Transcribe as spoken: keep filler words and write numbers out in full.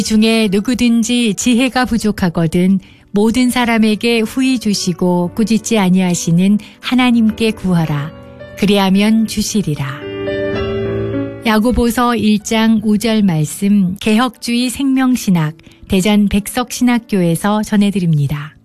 중에 누구든지 지혜가 부족하거든 모든 사람에게 후히 주시고 꾸짖지 아니하시는 하나님께 구하라. 그리하면 주시리라. 야고보서 일 장 오 절 말씀 개혁주의 생명신학 대전 백석신학교에서 전해드립니다.